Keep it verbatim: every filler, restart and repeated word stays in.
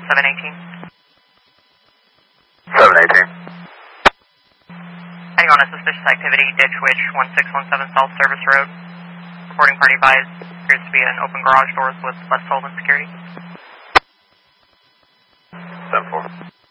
seven eighteen. seven eighteen. Heading on a suspicious activity, ditch witch one six one seven South Service Road. Reporting party advised, appears to be an open garage doors with less Sullivan security. seven four.